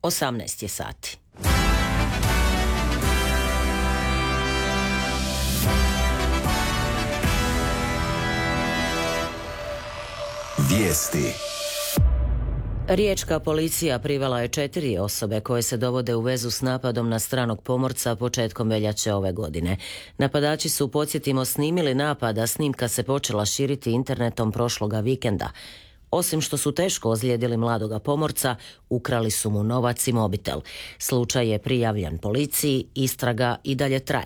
18 je sati. Vijesti. Riječka policija privela je 4 osobe koje se dovode u vezu s napadom na stranog pomorca početkom veljače ove godine. Napadači su, podsjetimo, snimili napad, a snimka se počela širiti internetom prošloga vikenda. Osim što su teško ozlijedili mladoga pomorca, ukrali su mu novac i mobitel. Slučaj je prijavljen policiji, istraga i dalje traje.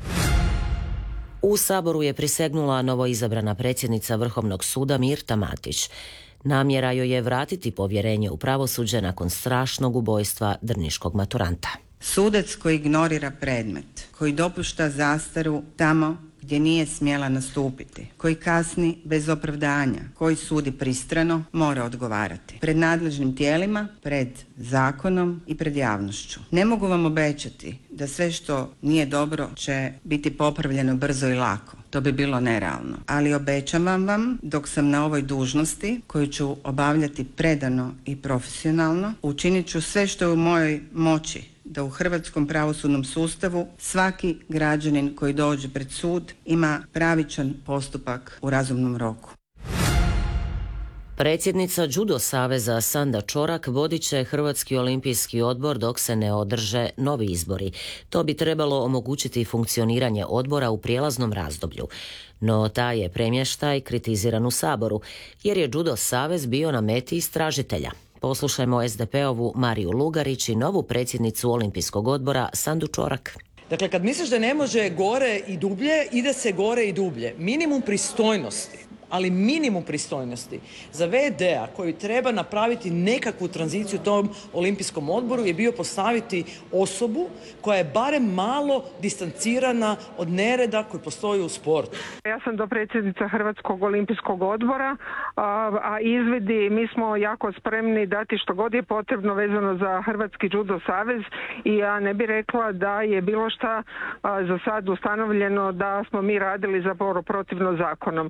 U Saboru je prisegnula novoizabrana predsjednica Vrhovnog suda Mirta Matić. Namjera joj je vratiti povjerenje u pravosuđe nakon strašnog ubojstva drniškog maturanta. Sudac koji ignorira predmet, koji dopušta zastaru tamo gdje nije smjela nastupiti, koji kasni bez opravdanja, koji sudi pristrano, mora odgovarati. Pred nadležnim tijelima, pred zakonom i pred javnošću. Ne mogu vam obećati da sve što nije dobro će biti popravljeno brzo i lako. To bi bilo nerealno. Ali obećavam vam, dok sam na ovoj dužnosti, koju ću obavljati predano i profesionalno, učinit ću sve što je u mojoj moći da u hrvatskom pravosudnom sustavu svaki građanin koji dođe pred sud ima pravičan postupak u razumnom roku. Predsjednica Judo saveza Sanda Čorak vodit će Hrvatski olimpijski odbor dok se ne održe novi izbori. To bi trebalo omogućiti funkcioniranje odbora u prijelaznom razdoblju. No taj je premještaj kritiziran u Saboru, jer je Judo savez bio na meti istražitelja. Poslušajmo SDP-ovu Mariju Lugarić i novu predsjednicu Olimpijskog odbora Sandu Čorak. Dakle, kad misliš da ne može gore i dublje, ide se gore i dublje. Minimum pristojnosti, ali minimum pristojnosti za VD-a koji treba napraviti nekakvu tranziciju tom olimpijskom odboru je bio postaviti osobu koja je barem malo distancirana od nereda koji postoji u sportu. Ja sam dopredsjednica Hrvatskog olimpijskog odbora, a izvidi, mi smo jako spremni dati što god je potrebno vezano za Hrvatski judo savez i ja ne bih rekla da je bilo šta za sad ustanovljeno da smo mi radili zapravo protivno zakonom.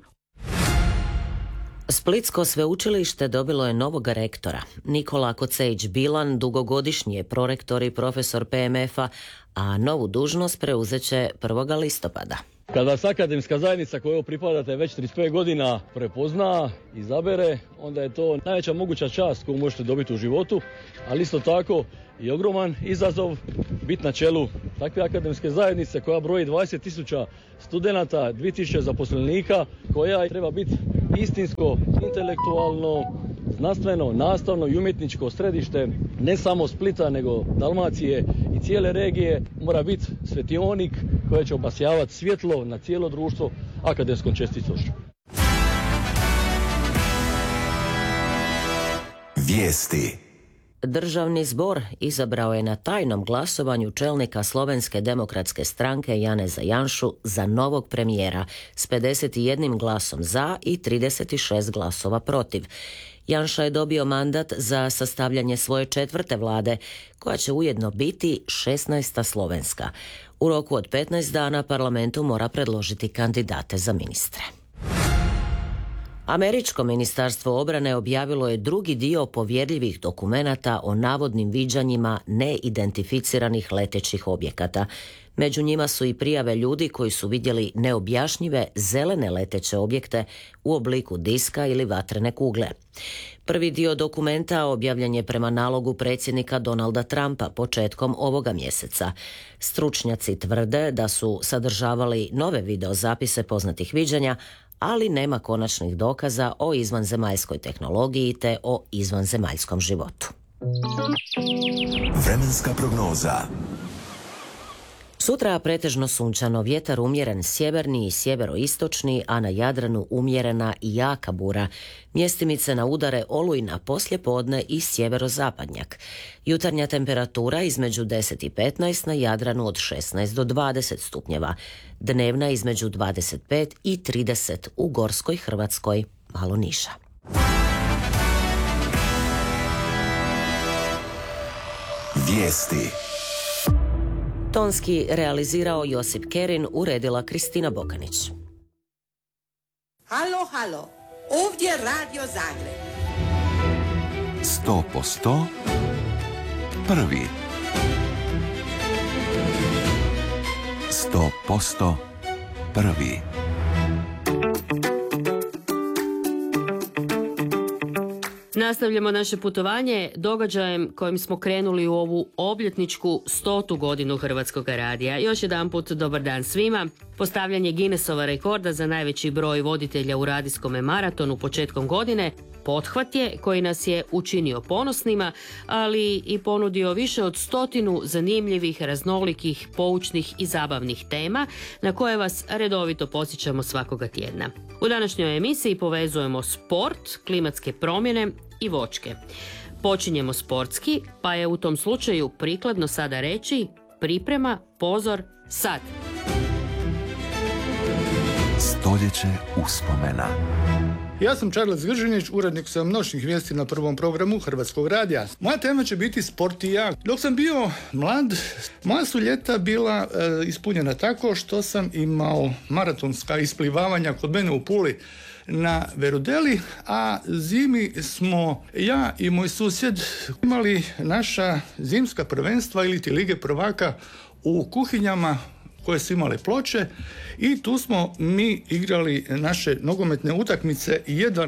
Splitsko sveučilište dobilo je novog rektora. Nikola Kocejić-Bilan dugogodišnji je prorektor i profesor PMF-a, a novu dužnost preuzet će 1. listopada. Kad vas akademska zajednica kojoj pripadate već 35 godina prepozna, izabere, onda je to najveća moguća čast koju možete dobiti u životu, ali isto tako i ogroman izazov biti na čelu takve akademske zajednice koja broji 20.000 studenata, 2.000 zaposlenika, koja treba biti istinsko, intelektualno, znanstveno, nastavno i umjetničko središte ne samo Splita nego Dalmacije i cijele regije. Mora biti svetionik koji će obasjavati svjetlo na cijelo društvo akademskom čestitošću. Vijesti. Državni zbor izabrao je na tajnom glasovanju čelnika Slovenske demokratske stranke Janeza Janšu za novog premijera s 51 glasom za i 36 glasova protiv. Janša je dobio mandat za sastavljanje svoje 4. vlade, koja će ujedno biti 16. slovenska. U roku od 15 dana parlamentu mora predložiti kandidate za ministre. Američko ministarstvo obrane objavilo je drugi dio povjerljivih dokumenata o navodnim viđanjima neidentificiranih letećih objekata. Među njima su i prijave ljudi koji su vidjeli neobjašnjive zelene leteće objekte u obliku diska ili vatrene kugle. Prvi dio dokumenta objavljen je prema nalogu predsjednika Donalda Trumpa početkom ovoga mjeseca. Stručnjaci tvrde da su sadržavali nove videozapise poznatih viđanja, ali nema konačnih dokaza o izvanzemaljskoj tehnologiji te o izvanzemaljskom životu. Vremenska prognoza. Sutra pretežno sunčano, vjetar umjeren sjeverni i sjeveroistočni, a na Jadranu umjerena i jaka bura. Mjestimice na udare olujna poslijepodne i sjeverozapadnjak. Jutarnja temperatura između 10 i 15, na Jadranu od 16 do 20 stupnjeva. Dnevna između 25 i 30 u Gorskoj Hrvatskoj, malo niža. Vijesti. Tonski realizirao Josip Kerin, uredila Kristina Bokanić. Halo, halo, ovdje Radio Zagreb. 100%, Prvi. 100% prvi. Nastavljamo naše putovanje događajem kojim smo krenuli u ovu obljetničku 100. godinu Hrvatskog radija. Još jedanput dobar dan svima. Postavljanje Guinnessova rekorda za najveći broj voditelja u radijskom maratonu početkom godine pothvat je koji nas je učinio ponosnima, ali i ponudio više od 100 zanimljivih, raznolikih, poučnih i zabavnih tema na koje vas redovito podsjećamo svakoga tjedna. U današnjoj emisiji povezujemo sport, klimatske promjene i voćke. Počinjemo sportski, pa je u tom slučaju prikladno sada reći priprema, pozor, sad. Stoljeće uspomena. Ja sam Charles Gržinić, urednik sam noćnih vijesti na prvom programu Hrvatskog radija. Moja tema će biti sport i ja. Dok sam bio mlad, moja su ljeta bila ispunjena tako što sam imao maratonska isplivavanja kod mene u Puli na Verudeli, a zimi smo ja i moj susjed imali naša zimska prvenstva ili ti lige prvaka u kuhinjama koje su imale ploče i tu smo mi igrali naše nogometne utakmice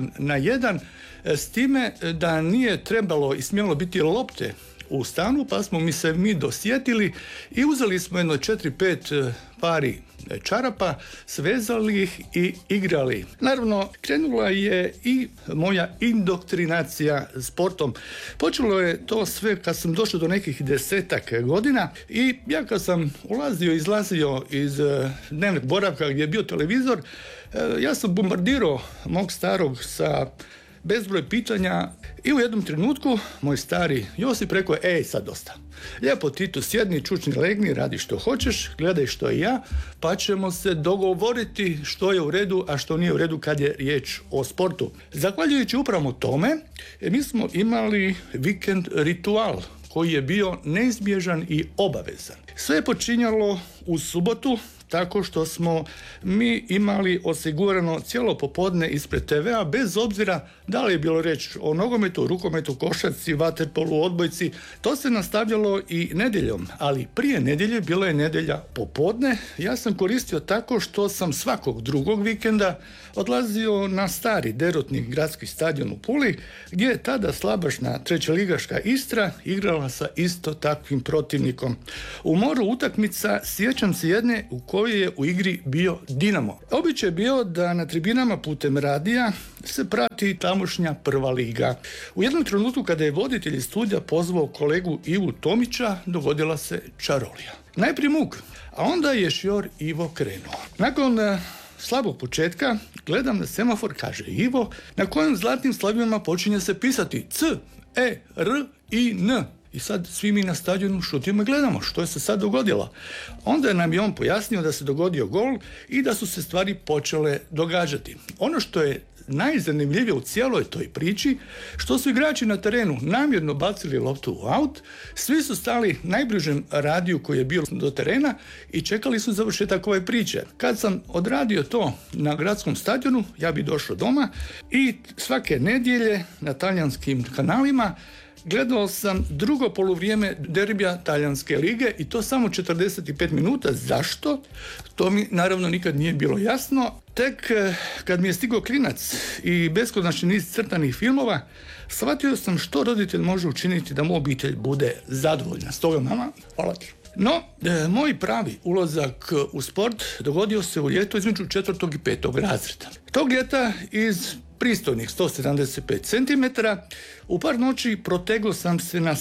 1-1 s time da nije trebalo i smjelo biti lopte u stanu, pa smo mi dosjetili i uzeli smo jedno 4-5 pari čarapa, svezali ih i igrali. Naravno, krenula je i moja indoktrinacija sportom. Počelo je to sve kad sam došao do nekih 10 godina i ja kad sam ulazio i izlazio iz dnevnog boravka gdje je bio televizor, ja sam bombardirao mog starog sa bezbroj pitanja i u jednom trenutku moj stari Josip rekao, sad dosta. Lijepo ti tu sjedni, čučni, legni, radi što hoćeš, gledaj što i ja, pa ćemo se dogovoriti što je u redu, a što nije u redu kad je riječ o sportu. Zahvaljujući upravo tome, mi smo imali vikend ritual koji je bio neizbježan i obavezan. Sve je počinjalo u subotu, tako što smo mi imali osigurano cijelo popodne ispred TV-a, bez obzira da li je bilo riječ o nogometu, rukometu, košarci, vaterpolu, odbojci. To se nastavljalo i nedjeljom, ali prije nedjelje bila je nedjelja popodne. Ja sam koristio tako što sam svakog drugog vikenda odlazio na stari derutni gradski stadion u Puli, gdje je tada slabašna trećeligaška Istra igrala sa isto takvim protivnikom. U moru utakmica sjećam se jedne u kojoj je u igri bio Dinamo. Običaj je bio da na tribinama putem radija se prati tamošnja prva liga. U jednom trenutku kada je voditelj iz studija pozvao kolegu Ivu Tomića, dogodila se čarolija. Najprije muk, a onda je šjor Ivo krenuo. Nakon slabog početka gledam na semafor, kaže Ivo, na kojem zlatnim slovima počinje se pisati C, E, R i N. I sad svi mi na stadionu šutimo i gledamo što je se sad dogodilo. Onda nam je on pojasnio da se dogodio gol i da su se stvari počele događati. Ono što je najzanimljivije u cijeloj toj priči, što su igrači na terenu namjerno bacili loptu u aut, svi su stali najbližem radiju koji je bio do terena i čekali su završetak ove priče. Kad sam odradio to na gradskom stadionu, ja bi došao doma i svake nedjelje na talijanskim kanalima gledao sam drugo poluvrijeme derbija talijanske lige i to samo 45 minuta. Zašto? To mi naravno nikad nije bilo jasno. Tek kad mi je stigao klinac i beskonačni niz crtanih filmova, shvatio sam što roditelj može učiniti da mu obitelj bude zadovoljna. Stoga, mama, hvala ti. No, moj pravi ulazak u sport dogodio se u ljeto između 4. i 5. razreda. Tog ljeta iz pristojnih 175 cm, u par noći protegao sam se na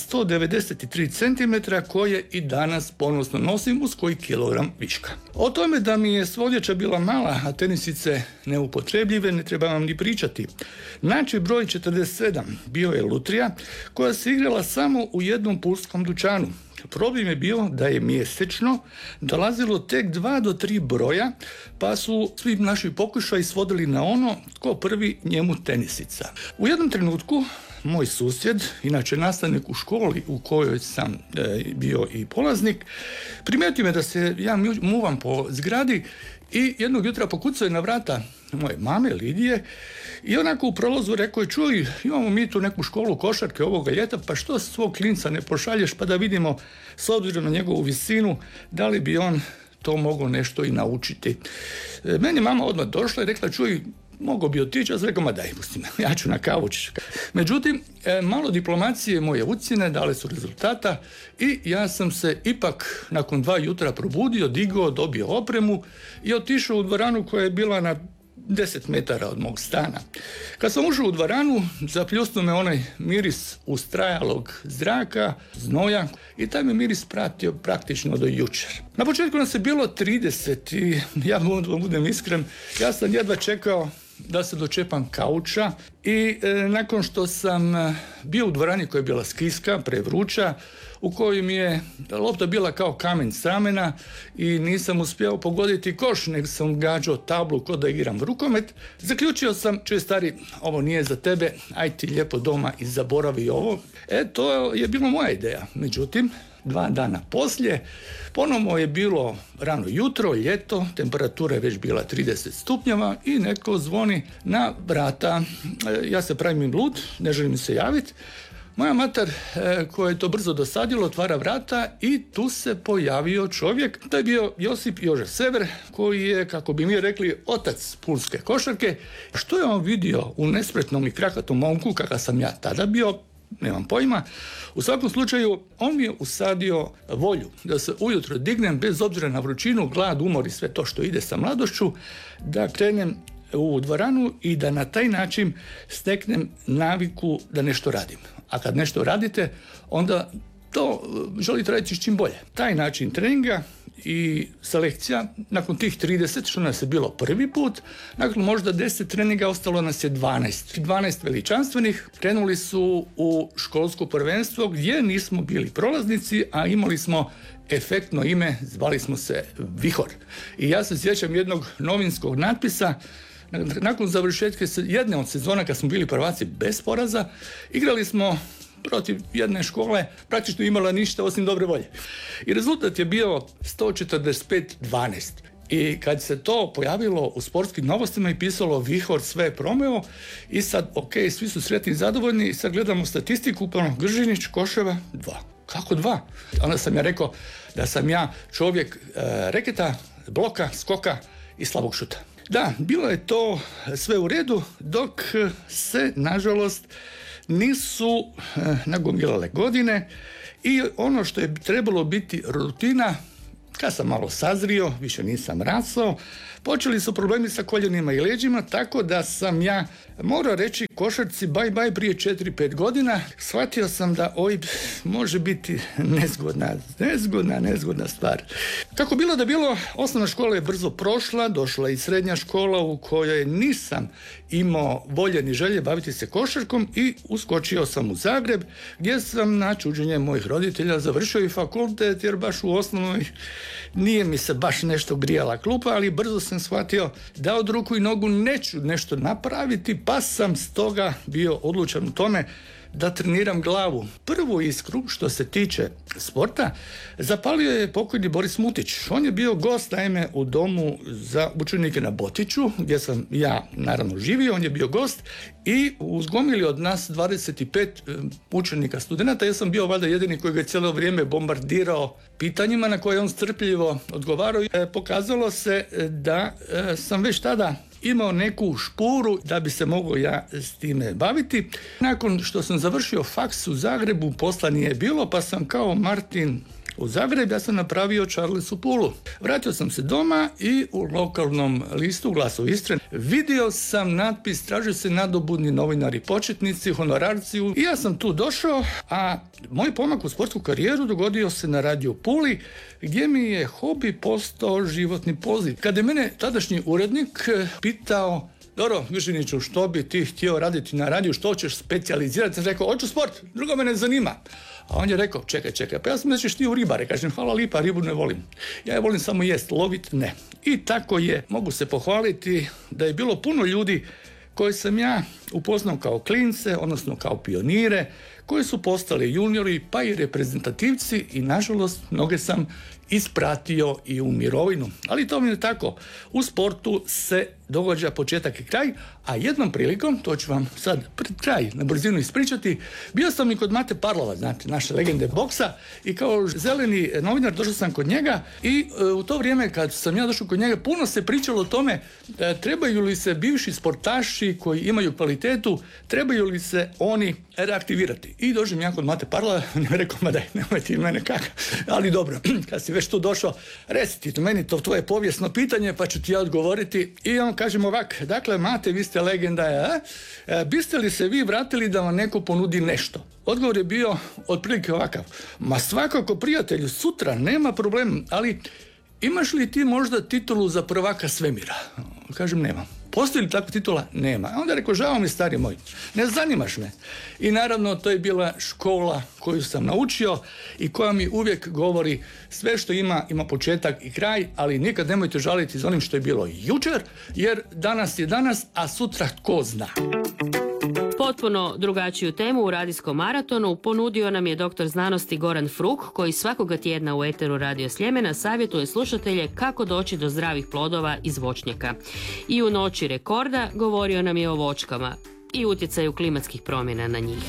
193 cm koje i danas ponosno nosim uz koji kilogram viška. O tome da mi je svodjeća bila mala, a tenisice neupotrebljive, ne treba vam ni pričati. Znači broj 47 bio je lutrija koja se igrala samo u jednom pulskom dućanu. Problem je bio da je mjesečno dolazilo tek 2 do 3 broja, pa su svi naši pokušaji svodili na ono tko prvi njemu tenisica. U jednom trenutku moj susjed, inače nastavnik u školi u kojoj sam bio i polaznik, primijetio me da se ja muvam po zgradi i jednog jutra pokucao je na vrata moje mame, Lidije, i onako u prolazu rekao je, čuj, imamo mi tu neku školu košarke ovoga ljeta, pa što svog klinca ne pošalješ pa da vidimo s obzirom na njegovu visinu da li bi on to mogao nešto i naučiti. Meni mama odmah došla i rekla, čuj, mogao bi otići, ja sam rekao, ma daj, pusti me, ja ću na kavu. Međutim, malo diplomacije moje ucjene dale su rezultata i ja sam se ipak nakon 2 jutra probudio, digao, dobio opremu i otišao u dvoranu koja je bila na 10 metara od mog stana. Kad sam ušao u dvoranu, zapljusnuo me onaj miris ustrajalog zraka, znoja, i taj me miris pratio praktično do jučer. Na početku nas je bilo 30 i ja budem iskren, ja sam jedva čekao da se dočepam kauča i nakon što sam bio u dvorani koja je bila skijska, prevruća, u kojoj mi je lopta bila kao kamen s ramena i nisam uspio pogoditi koš, nego sam gađao tablu kod da igram rukomet, zaključio sam, čuje stari, ovo nije za tebe, aj ti lijepo doma i zaboravi ovo. To je bila moja ideja. Međutim, 2 dana poslije, ponovno je bilo rano jutro, ljeto, temperatura je već bila 30 stupnjeva i netko zvoni na vrata. Ja se pravim lud, ne želim se javiti. Moja mater, koja je to brzo dosadilo, otvara vrata i tu se pojavio čovjek. To je bio Josip Jože Sever, koji je, kako bi mi rekli, otac pulske košarke. Što je on vidio u nespretnom i krakatom momku, kakav sam ja tada bio, nemam pojma. U svakom slučaju, on mi je usadio volju da se ujutro dignem, bez obzira na vrućinu, glad, umor i sve to što ide sa mladošću, da krenem u dvoranu i da na taj način steknem naviku da nešto radim. A kad nešto radite, onda to želite raditi čim bolje. Taj način treninga i selekcija, nakon tih 30, što nas je bilo prvi put, nakon možda 10 treninga ostalo nas je 12. 12 veličanstvenih krenuli su u školsko prvenstvo gdje nismo bili prolaznici, a imali smo efektno ime, zvali smo se Vihor. I ja se sjećam jednog novinskog natpisa. Nakon završetka jedne od sezona, kad smo bili prvaci bez poraza, igrali smo protiv jedne škole, praktično imala ništa osim dobre volje. I rezultat je bio 145-12. I kad se to pojavilo u sportskim novostima i pisalo Vihor sve promeo, i sad, svi su sretni i zadovoljni, i sad gledamo statistiku, Gržinić, Koševa, 2. Kako 2? Onda sam ja rekao da sam ja čovjek reketa, bloka, skoka i slabog šuta. Da, bilo je to sve u redu, dok se, nažalost, nisu nagomilale godine i ono što je trebalo biti rutina, kad sam malo sazrio, više nisam rasao, počeli su problemi sa koljenima i leđima, tako da sam ja morao reći košarci bye prije 4-5 godina. Shvatio sam da OIB može biti nezgodna stvar. Kako bilo da bilo, osnovna škola je brzo prošla, došla i srednja škola u kojoj nisam imao volje ni želje baviti se košarkom i uskočio sam u Zagreb, gdje sam na čuđenje mojih roditelja završio i fakultet, jer baš u osnovnoj nije mi se baš nešto grijala klupa, ali brzo sam shvatio da od ruku i nogu neću nešto napraviti, pa sam stoga bio odlučan u tome da treniram glavu. Prvu iskru što se tiče sporta zapalio je pokojni Boris Mutić. On je bio gost, naime, u domu za učenike na Botiću, gdje sam ja naravno živio, on je bio gost i uz gomili od nas 25 učenika studenata, ja sam bio valjda jedini koji ga je cijelo vrijeme bombardirao pitanjima na koje on strpljivo odgovarao. Pokazalo se da sam već tada imao neku špuru da bi se mogao ja s time baviti. Nakon što sam završio faks u Zagrebu, posla nije bilo, pa sam kao Martin u Zagreb, ja sam napravio Charles u Pulu. Vratio sam se doma i u lokalnom listu Glasu Istre vidio sam natpis: traže se nadobudni novinari početnici, honorarci. I ja sam tu došao, a moj pomak u sportsku karijeru dogodio se na radiju Puli, gdje mi je hobi postao životni poziv. Kada je mene tadašnji urednik pitao: dobro, Gržiniću, što bi ti htio raditi na radiju, što ćeš specijalizirati? Sam rekao, hoću sport, drugo me ne zanima. A on je rekao, čekaj, pa ja sam nećeš ti u ribare. Kažem, hvala lipa, ribu ne volim. Ja je volim samo jest, lovit ne. I tako je, mogu se pohvaliti da je bilo puno ljudi koje sam ja upoznao kao klince, odnosno kao pionire, koji su postali juniori pa i reprezentativci i nažalost mnoge sam ispratio i u mirovinu. Ali to mi je tako. U sportu se događa početak i kraj, a jednom prilikom, to ću vam sad pred kraj na brzinu ispričati, bio sam i kod Mate Parlova, znate, naše legende boksa, i kao zeleni novinar došao sam kod njega i u to vrijeme kad sam ja došao kod njega puno se pričalo o tome trebaju li se bivši sportaši koji imaju kvalitetu, trebaju li se oni reaktivirati. I dođem ja kod Mate Parlova, on je rekao, ma daj, nemoj ti mene kakav, ali dobro, kad si već tu došao, reci ti meni to tvoje povijesno pitanje, pa ću ti ja odgovoriti. I on kažem ovak, dakle, Mate, vi ste legenda, biste li se vi vratili da vam neko ponudi nešto? Odgovor je bio otprilike ovakav, ma svakako prijatelju, sutra, nema problem, ali imaš li ti možda titulu za prvaka svemira? Kažem, nemam. Postoji li takva titula? Nema. Onda je rekao, žao mi stari moj, ne zanimaš me. I naravno, to je bila škola koju sam naučio i koja mi uvijek govori sve što ima početak i kraj, ali nikad nemojte žaliti za onim što je bilo jučer, jer danas je danas, a sutra tko zna. Potpuno drugačiju temu u radijskom maratonu ponudio nam je doktor znanosti Goran Fruk, koji svakoga tjedna u eteru Radio Sljemena savjetuje slušatelje kako doći do zdravih plodova iz voćnjaka. I u noći rekorda govorio nam je o voćkama i utjecaju klimatskih promjena na njih.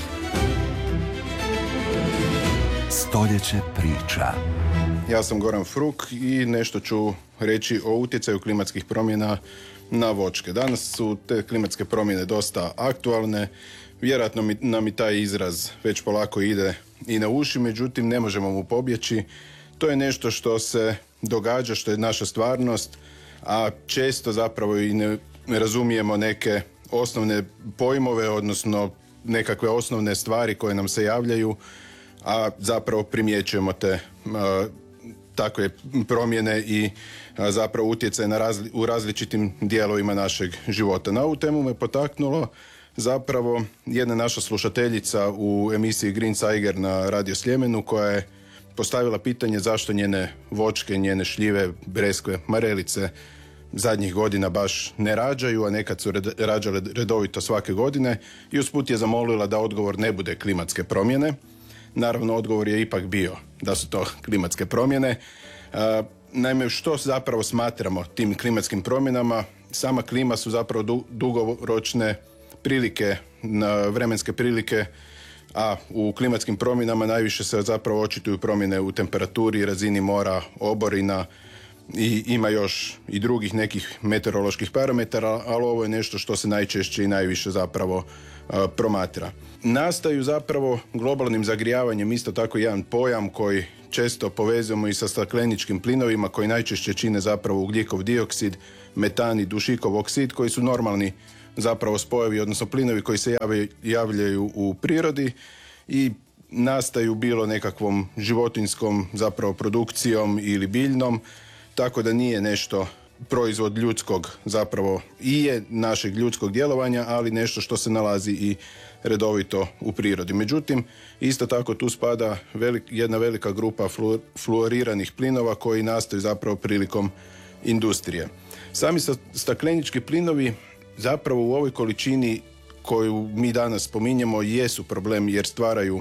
Stoljeće priča. Ja sam Goran Fruk i nešto ću reći o utjecaju klimatskih promjena na voćke. Danas su te klimatske promjene dosta aktualne, vjerojatno nam i taj izraz već polako ide i na uši, međutim ne možemo mu pobjeći. To je nešto što se događa, što je naša stvarnost, a često zapravo i ne razumijemo neke osnovne pojmove, odnosno nekakve osnovne stvari koje nam se javljaju, a zapravo primjećujemo te takve promjene i zapravo utjecaj u različitim dijelovima našeg života. Na ovu temu me potaknulo zapravo jedna naša slušateljica u emisiji Green Tiger na Radio Sljemenu, koja je postavila pitanje zašto njene voćke, njene šljive, breskve, marelice zadnjih godina baš ne rađaju, a nekad su rađale redovito svake godine, i usput je zamolila da odgovor ne bude klimatske promjene. Naravno, odgovor je ipak bio da su to klimatske promjene. Naime, što zapravo smatramo tim klimatskim promjenama? Sama klima su zapravo dugoročne prilike, vremenske prilike, a u klimatskim promjenama najviše se zapravo očituju promjene u temperaturi, razini mora, oborina i ima još i drugih nekih meteoroloških parametara, ali ovo je nešto što se najčešće i najviše zapravo promatra. Nastaju zapravo globalnim zagrijavanjem isto tako jedan pojam koji često povezujemo i sa stakleničkim plinovima koji najčešće čine zapravo ugljikov dioksid, metan i dušikov oksid, koji su normalni zapravo spojevi, odnosno plinovi koji se javljaju u prirodi i nastaju bilo nekakvom životinjskom zapravo produkcijom ili biljnom, tako da nije nešto proizvod ljudskog zapravo i je našeg ljudskog djelovanja, ali nešto što se nalazi i redovito u prirodi. Međutim, isto tako tu spada jedna velika grupa fluoriranih plinova koji nastaju zapravo prilikom industrije. Sami staklenički plinovi zapravo u ovoj količini koju mi danas spominjemo jesu problem, jer stvaraju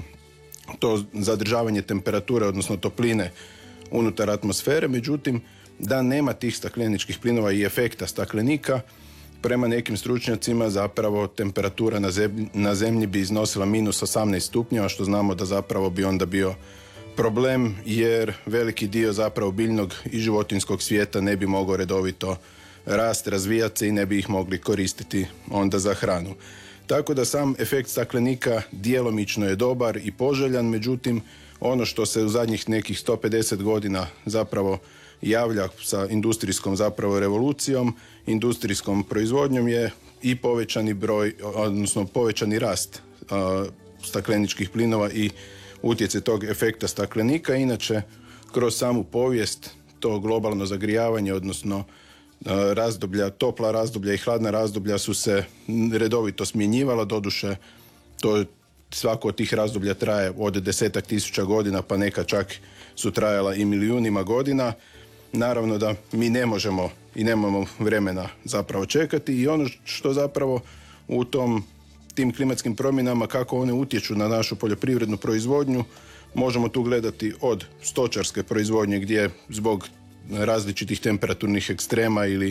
to zadržavanje temperature, odnosno topline unutar atmosfere. Međutim, da nema tih stakleničkih plinova i efekta staklenika, prema nekim stručnjacima zapravo temperatura na zemlji bi iznosila minus 18 stupnjeva, što znamo da zapravo bi onda bio problem, jer veliki dio zapravo biljnog i životinjskog svijeta ne bi mogao redovito rasti, razvijati se i ne bi ih mogli koristiti onda za hranu. Tako da sam efekt staklenika djelomično je dobar i poželjan, međutim ono što se u zadnjih nekih 150 godina zapravo javlja sa industrijskom zapravo revolucijom, industrijskom proizvodnjom je i povećani broj, odnosno povećani rast stakleničkih plinova i utjecaj tog efekta staklenika. Inače, kroz samu povijest to globalno zagrijavanje, odnosno razdoblja, topla razdoblja i hladna razdoblja su se redovito smjenjivala, doduše to svako od tih razdoblja traje od 10.000 godina, pa neka čak su trajala i milijunima godina. Naravno da mi ne možemo i nemamo vremena zapravo čekati, i ono što zapravo u tom tim klimatskim promjenama, kako one utječu na našu poljoprivrednu proizvodnju, možemo tu gledati od stočarske proizvodnje gdje zbog različitih temperaturnih ekstrema ili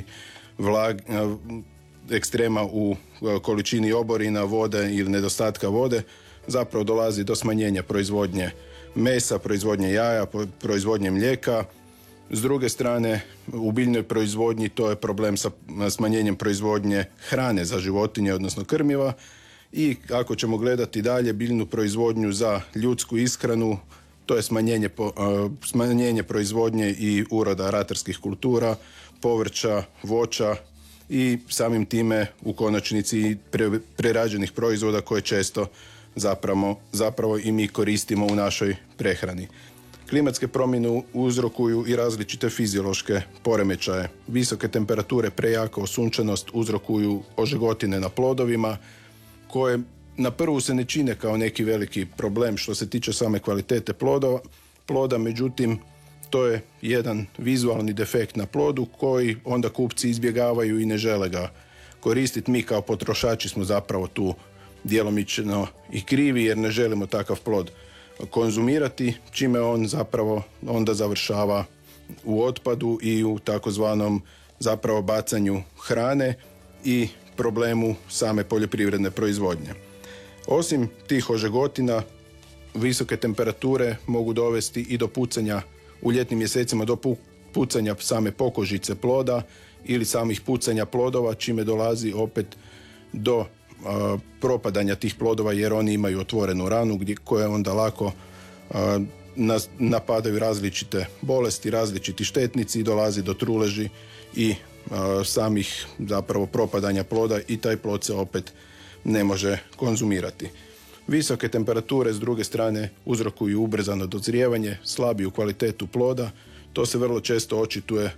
ekstrema u količini oborina, vode ili nedostatka vode, zapravo dolazi do smanjenja proizvodnje mesa, proizvodnje jaja, proizvodnje mlijeka. S druge strane, u biljnoj proizvodnji to je problem sa smanjenjem proizvodnje hrane za životinje, odnosno krmiva. I ako ćemo gledati dalje biljnu proizvodnju za ljudsku ishranu, to je smanjenje proizvodnje i uroda ratarskih kultura, povrća, voća i samim time u konačnici prerađenih proizvoda koje često zapravo i mi koristimo u našoj prehrani. Klimatske promjene uzrokuju i različite fiziološke poremećaje. Visoke temperature, prejaka osunčanost uzrokuju ožegotine na plodovima koje na prvu se ne čine kao neki veliki problem što se tiče same kvalitete ploda, međutim to je jedan vizualni defekt na plodu koji onda kupci izbjegavaju i ne žele ga koristiti. Mi kao potrošači smo zapravo tu djelomično i krivi jer ne želimo takav plod konzumirati, čime on zapravo onda završava u otpadu i u takozvanom zapravo bacanju hrane i problemu same poljoprivredne proizvodnje. Osim tih ožegotina, visoke temperature mogu dovesti i do pucanja u ljetnim mjesecima, do pucanja same pokožice ploda ili samih pucanja plodova, čime dolazi opet do propadanja tih plodova jer oni imaju otvorenu ranu koje onda lako napadaju različite bolesti, različiti štetnici i dolazi do truleži i samih zapravo propadanja ploda i taj plod se opet ne može konzumirati. Visoke temperature s druge strane uzrokuju ubrzano dozrijevanje, slabiju kvalitetu ploda. To se vrlo često očituje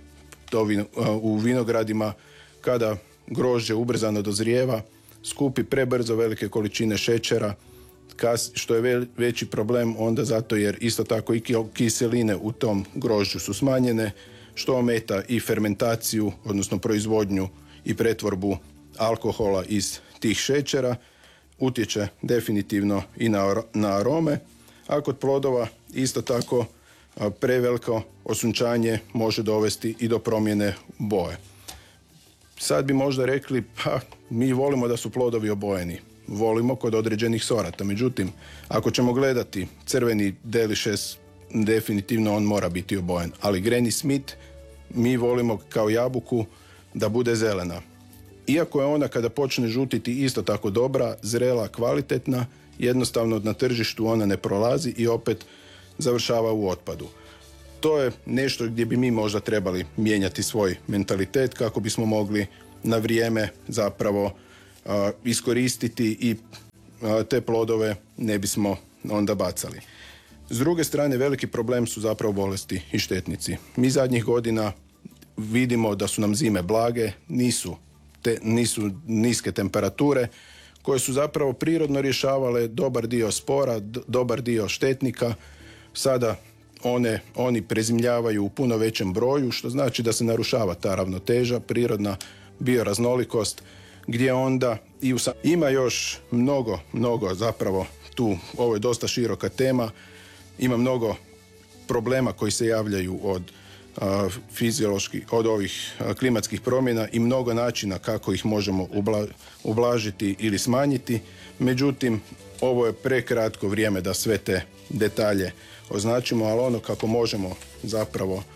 u vinogradima kada grožđe ubrzano dozrijeva, skupi prebrzo velike količine šećera, što je veći problem onda zato jer isto tako i kiseline u tom grožđu su smanjene, što ometa i fermentaciju, odnosno proizvodnju i pretvorbu alkohola iz tih šećera, utječe definitivno i na arome, a kod plodova isto tako preveliko osunčanje može dovesti i do promjene boje. Sad bi možda rekli, pa mi volimo da su plodovi obojeni, volimo kod određenih sorata, međutim, ako ćemo gledati crveni Delicious, definitivno on mora biti obojen, ali Granny Smith mi volimo kao jabuku da bude zelena. Iako je ona kada počne žutiti isto tako dobra, zrela, kvalitetna, jednostavno na tržištu ona ne prolazi i opet završava u otpadu. To je nešto gdje bi mi možda trebali mijenjati svoj mentalitet kako bismo mogli na vrijeme zapravo iskoristiti i te plodove ne bismo onda bacali. S druge strane, veliki problem su zapravo bolesti i štetnici. Mi zadnjih godina vidimo da su nam zime blage, nisu niske temperature koje su zapravo prirodno rješavale dobar dio spora, dobar dio štetnika. Sada oni prezimljavaju u puno većem broju, što znači da se narušava ta ravnoteža, prirodna bioraznolikost, gdje onda ima još mnogo zapravo tu, ovo je dosta široka tema, ima mnogo problema koji se javljaju od od ovih klimatskih promjena i mnogo načina kako ih možemo ublažiti ili smanjiti. Međutim, ovo je prekratko vrijeme da sve te detalje označimo, ali ono kako možemo zapravo